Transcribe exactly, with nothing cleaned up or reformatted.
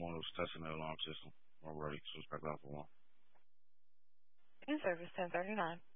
someone was testing the alarm system already, so it's back out for one. In service ten thirty-nine.